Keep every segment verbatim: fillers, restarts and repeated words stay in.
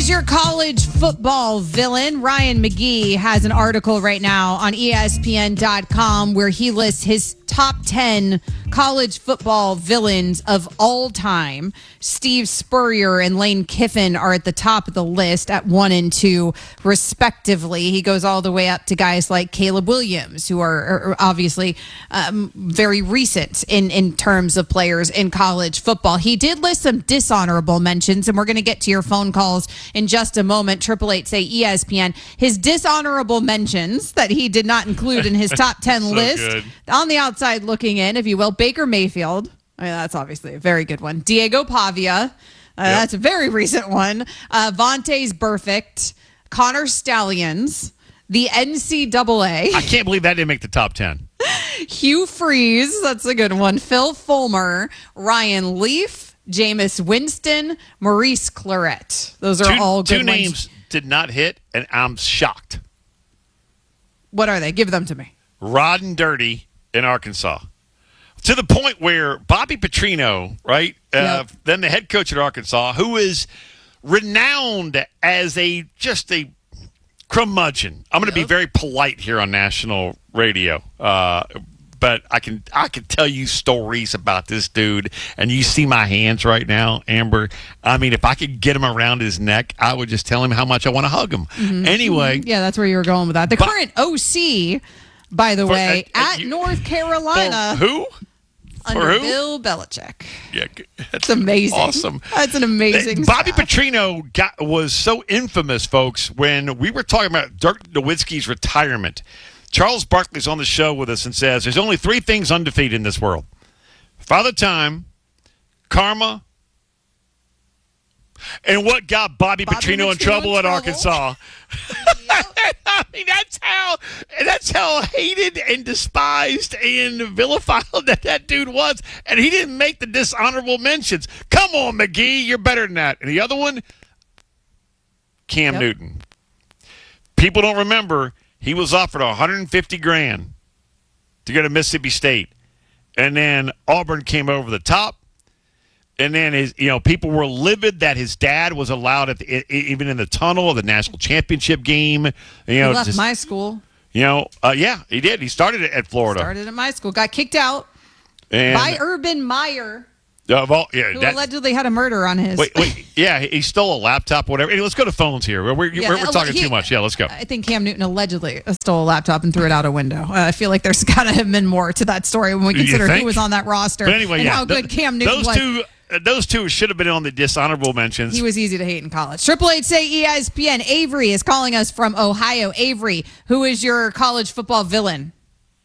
is your college football villain? Ryan McGee has an article right now on E S P N dot com where he lists his top ten college football villains of all time. Steve Spurrier and Lane Kiffin are at the top of the list at one and two, respectively. He goes all the way up to guys like Caleb Williams, who are, are obviously um, very recent in, in terms of players in college football. He did list some dishonorable mentions, and we're going to get to your phone calls in just a moment. Triple eight say E S P N. His dishonorable mentions that he did not include in his top ten so list good. On the outside looking in, if you will, Baker Mayfield. I mean, that's obviously a very good one. Diego Pavia. Uh, yep. That's a very recent one. Uh, Vontaze Burfict. Connor Stallions. The N C double A. I can't believe that didn't make the top ten. Hugh Freeze. That's a good one. Phil Fulmer. Ryan Leaf. Jameis Winston. Maurice Claret. Those are two, all good two ones. names did not hit, and I'm shocked. What are they? Give them to me. Rod and Dirty in Arkansas. To the point where Bobby Petrino, right, yep. uh, then the head coach at Arkansas, who is renowned as a just a curmudgeon. I'm going to yep. be very polite here on national radio, uh, but I can I can tell you stories about this dude, and you see my hands right now, Amber. I mean, if I could get him around his neck, I would just tell him how much I want to hug him. Mm-hmm. Anyway. Mm-hmm. Yeah, that's where you were going with that. The but, current O C, by the for, way, uh, uh, at you, North Carolina. Who? Under who? Bill Belichick. Yeah, that's amazing. Awesome. That's an amazing. Bobby staff. Petrino got was so infamous, folks, when we were talking about Dirk Nowitzki's retirement. Charles Barkley's on the show with us and says, there's only three things undefeated in this world. Father Time, karma, and what got Bobby, Bobby Petrino, Petrino in trouble in at trouble. Arkansas. I mean, that's how that's how hated and despised and vilified that that dude was. And he didn't make the dishonorable mentions. Come on, McGee, you're better than that. And the other one, Cam yep. Newton. People don't remember he was offered one hundred fifty grand to go to Mississippi State. And then Auburn came over the top. And then his, you know, people were livid that his dad was allowed at the, even in the tunnel of the national championship game. You know, he left just, my school. You know, uh, yeah, he did. He started it at Florida. Started at my school. Got kicked out and, by Urban Meyer. Uh, well, yeah, who that, allegedly had a murder on his. Wait, wait, yeah, he stole a laptop, whatever. Hey, let's go to phones here. We're, we're, yeah, we're, we're talking he, too much. Yeah, let's go. I think Cam Newton allegedly stole a laptop and threw it out a window. Uh, I feel like there's got to have been more to that story when we consider who was on that roster but anyway, and yeah, how good th- Cam Newton those was. Two, uh, those two should have been on the dishonorable mentions. He was easy to hate in college. Triple Eight say E S P N. Avery is calling us from Ohio. Avery, who is your college football villain?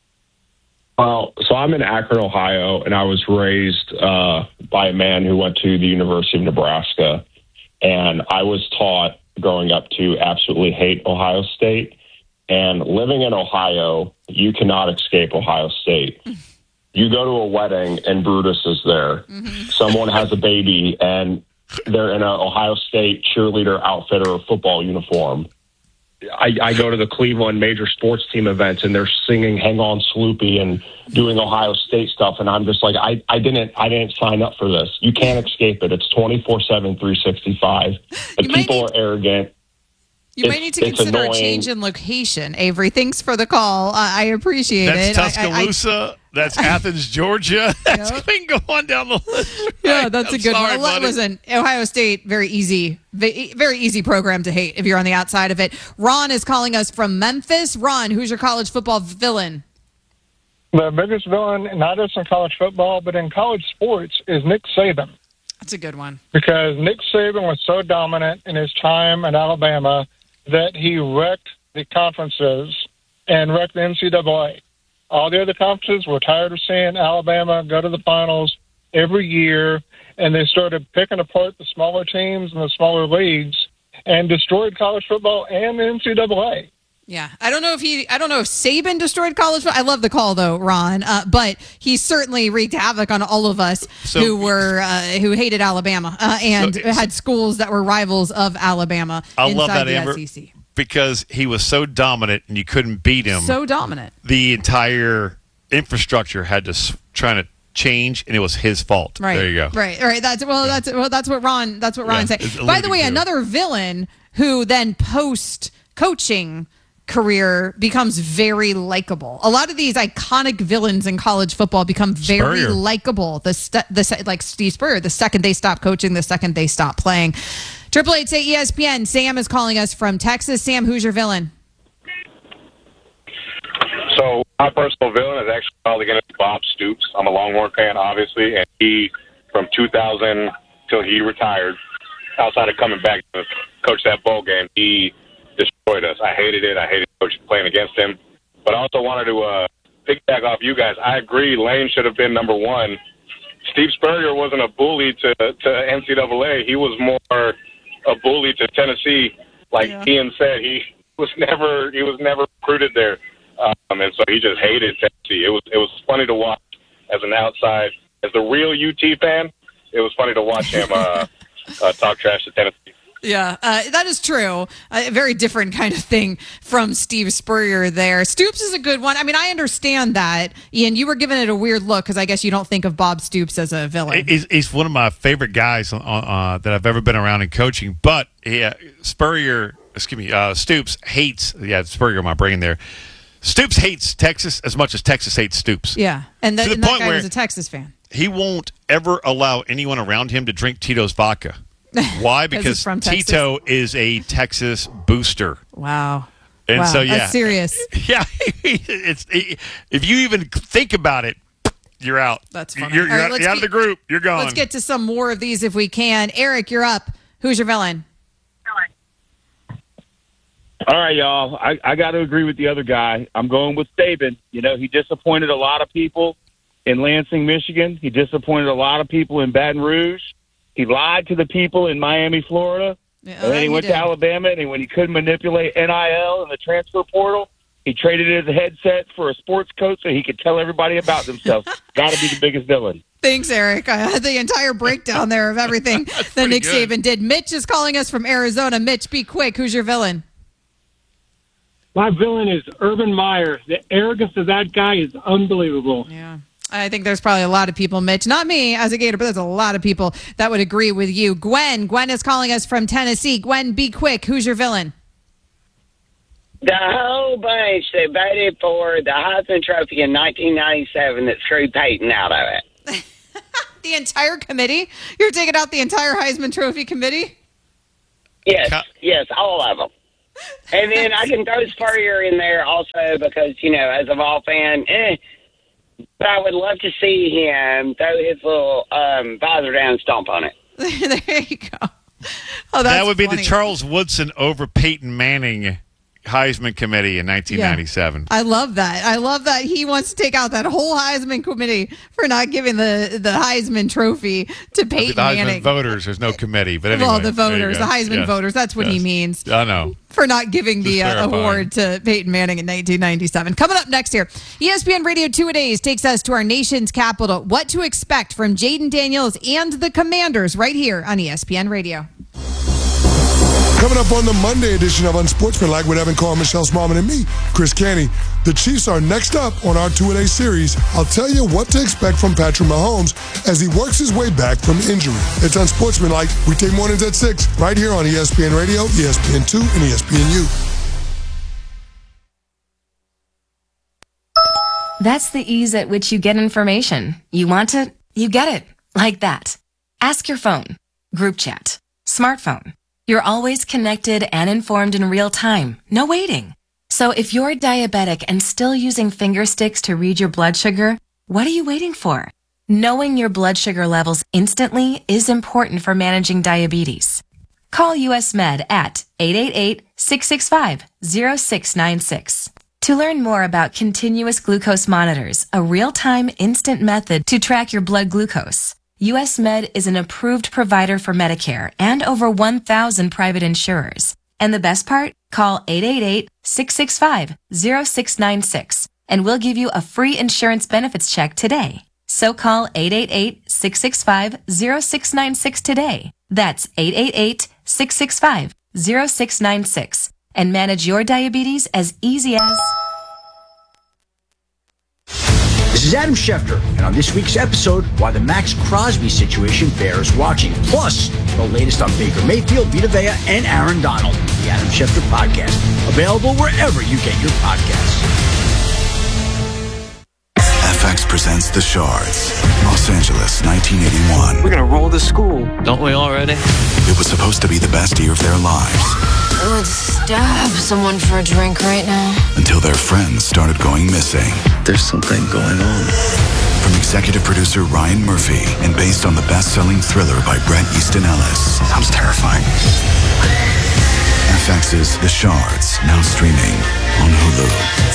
Well, so I'm in Akron, Ohio, and I was raised uh, by a man who went to the University of Nebraska. And I was taught growing up to absolutely hate Ohio State. And living in Ohio, you cannot escape Ohio State. You go to a wedding, and Brutus is there. Mm-hmm. Someone has a baby, and they're in an Ohio State cheerleader outfit or football uniform. I, I go to the Cleveland major sports team events and they're singing "Hang On, Sloopy" and doing Ohio State stuff, and I'm just like, I, I didn't I didn't sign up for this. You can't escape it. It's twenty-four seven, three sixty-five. The people are arrogant. You it's, might need to consider annoying. a change in location, Avery. Thanks for the call. Uh, I appreciate That's it. That's Tuscaloosa. I, I, That's Athens, Georgia. That's yep. been going down the list. Right? Yeah, that's I'm a good sorry, one. Buddy. Listen, Ohio State, very easy, very easy program to hate if you're on the outside of it. Ron is calling us from Memphis. Ron, who's your college football villain? The biggest villain, not just in college football, but in college sports, is Nick Saban. That's a good one. Because Nick Saban was so dominant in his time at Alabama that he wrecked the conferences and wrecked the N C double A. All the other conferences were tired of seeing Alabama go to the finals every year, and they started picking apart the smaller teams and the smaller leagues and destroyed college football and the N C double A. Yeah, I don't know if he, I don't know if Saban destroyed college football. I love the call though, Ron, uh, but he certainly wreaked havoc on all of us so, who were uh, who hated Alabama uh, and so, had schools that were rivals of Alabama. I inside love that, the Amber, S E C. Because he was so dominant and you couldn't beat him. So dominant. The entire infrastructure had to try to change, and it was his fault. Right. There you go. Right. Right. That's well. That's well. That's what Ron. That's what Ron Yeah, said. it's By the way, alluding to. another villain who then post coaching career becomes very likable. A lot of these iconic villains in college football become very Spurrier. likable. The st- the se- like Steve Spurrier. The second they stop coaching, the second they stop playing. Triple Eight say E S P N. Sam is calling us from Texas. Sam, who's your villain? So my personal villain is actually probably going to be Bob Stoops. I'm a Longhorn fan, obviously, and he, from two thousand till he retired, outside of coming back to coach that bowl game, he destroyed us. I hated it. I hated coaching, playing against him. But I also wanted to uh, piggyback off you guys. I agree Lane should have been number one. Steve Spurrier wasn't a bully to, to N C double A. He was more a bully to Tennessee. Like Yeah. Ian said, he was never he was never recruited there. Um, and so he just hated Tennessee. It was it was funny to watch as an outside, as a real U T fan. It was funny to watch him uh, uh, talk trash to Tennessee. Yeah, uh, that is true. A very different kind of thing from Steve Spurrier there. Stoops is a good one. I mean, I understand that. Ian, you were giving it a weird look because I guess you don't think of Bob Stoops as a villain. He's, he's one of my favorite guys uh, uh, that I've ever been around in coaching. But yeah, Spurrier, excuse me, uh, Stoops hates. Yeah, Spurrier, my brain there. Stoops hates Texas as much as Texas hates Stoops. Yeah, and, the, To the and that point guy where- was a Texas fan. He won't ever allow anyone around him to drink Tito's vodka. Why? 'Cause it's Because from Texas. Tito is a Texas booster. Wow. And wow, so, yeah. that's serious. Yeah, it's if you even think about it, you're out. That's funny. You're, you're, All right, out, let's you're out of get- the group. You're gone. Let's get to some more of these if we can. Eric, you're up. Who's your villain? All right, y'all. I, I got to agree with the other guy. I'm going with Saban. You know, he disappointed a lot of people in Lansing, Michigan. He disappointed a lot of people in Baton Rouge. He lied to the people in Miami, Florida. Yeah, and then he, he went did. to Alabama, and when he couldn't manipulate N I L and the transfer portal, he traded his headset for a sports coat so he could tell everybody about themselves. Got to be the biggest villain. Thanks, Eric. I had the entire breakdown there of everything that pretty Nick good. Saban did. Mitch is calling us from Arizona. Mitch, be quick. Who's your villain? My villain is Urban Meyer. The arrogance of that guy is unbelievable. Yeah. I think there's probably a lot of people, Mitch, not me as a Gator, but there's a lot of people that would agree with you. Gwen, Gwen is calling us from Tennessee. Gwen, be quick. Who's your villain? The whole bunch that voted for the Heisman Trophy in nineteen ninety-seven that screwed Peyton out of it. The entire committee? You're taking out the entire Heisman Trophy committee? Yes, Ca- yes, all of them. And then I can throw Spurrier in there also because, you know, as a Vol fan, eh, but I would love to see him throw his little um, visor down and stomp on it. There you go. Oh, that's that would be funny. the Charles Woodson over Peyton Manning Heisman Committee in nineteen ninety-seven. I love that. I love that he wants to take out that whole Heisman committee for not giving the, the Heisman Trophy to Peyton The Heisman Manning. voters, there's no committee, but anyway. well, the there you voters, go. the Heisman Yes. voters. That's what he Yes. means. I know. For not giving the Just uh, clarifying. award to Peyton Manning in nineteen ninety-seven. Coming up next here, E S P N Radio Two-A-Days takes us to our nation's capital. What to expect from Jaden Daniels and the Commanders right here on E S P N Radio. Coming up on the Monday edition of Unsportsmanlike with Evan Carr, Michelle Smallman, and me, Chris Canty. The Chiefs are next up on our two-a-day series. I'll tell you what to expect from Patrick Mahomes as he works his way back from injury. It's Unsportsmanlike, weekday mornings at six, right here on E S P N Radio, E S P N two, and E S P N U. That's the ease at which you get information. You want it, you get it. Like that. Ask your phone. Group chat. Smartphone. You're always connected and informed in real time. No waiting. So if you're diabetic and still using finger sticks to read your blood sugar, what are you waiting for? Knowing your blood sugar levels instantly is important for managing diabetes. Call U S Med at eight eight eight, six six five, zero six nine six. To learn more about continuous glucose monitors, a real-time instant method to track your blood glucose, U S Med is an approved provider for Medicare and over one thousand private insurers. And the best part? Call eight eight eight, six six five, zero six nine six and we'll give you a free insurance benefits check today. So call eight eight eight, six six five, zero six nine six today. That's eight eight eight, six six five, zero six nine six and manage your diabetes as easy as... This is Adam Schefter, and on this week's episode, why the Max Crosby situation bears watching. Plus, the latest on Baker Mayfield, Vita Vea, and Aaron Donald. The Adam Schefter Podcast, available wherever you get your podcasts. F X presents The Shards, Los Angeles, nineteen eighty-one. We're gonna roll the school. Don't we already? It was supposed to be the best year of their lives. I would stab someone for a drink right now. Until their friends started going missing. There's something going on. From executive producer Ryan Murphy and based on the best-selling thriller by Bret Easton Ellis. Sounds terrifying. F X's The Shards, now streaming on Hulu.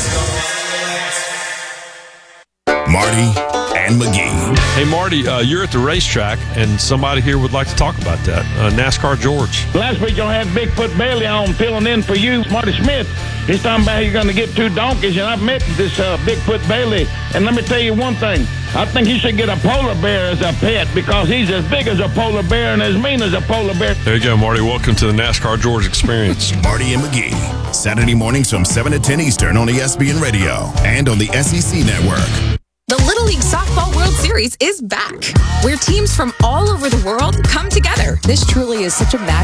Marty and McGee. Hey, Marty, uh, you're at the racetrack, and somebody here would like to talk about that. Uh, NASCAR George. Last week, y'all had Bigfoot Bailey on filling in for you, Marty Smith. He's talking about you're going to get two donkeys, and I've met this uh, Bigfoot Bailey. And let me tell you one thing. I think you should get a polar bear as a pet because he's as big as a polar bear and as mean as a polar bear. There you go, Marty. Welcome to the NASCAR George experience. Marty and McGee. Saturday mornings from seven to ten Eastern on E S P N Radio and on the S E C Network. The Little League Softball World Series is back, where teams from all over the world come together. This truly is such a magic